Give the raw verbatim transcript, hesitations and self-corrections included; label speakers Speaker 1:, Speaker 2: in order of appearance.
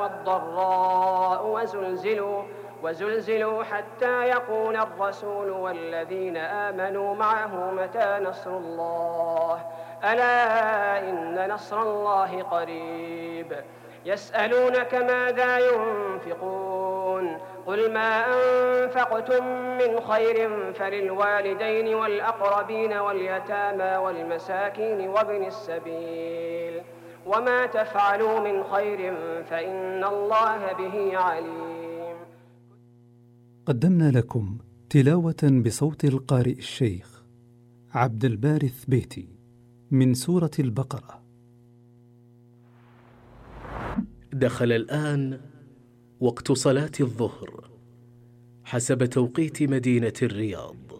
Speaker 1: والضراء وزلزلوا وزلزلوا حتى يقول الرسول والذين آمنوا معه متى نصر الله ألا إن نصر الله قريب يسألونك ماذا ينفقون قل ما أنفقتم من خير فللوالدين والأقربين واليتامى والمساكين وابن السبيل وما تفعلوا من خير فإن الله به عليم.
Speaker 2: قدمنا لكم تلاوة بصوت القارئ الشيخ عبد الباري الثبيتي من سورة البقرة.
Speaker 3: دخل الآن وقت صلاة الظهر حسب توقيت مدينة الرياض.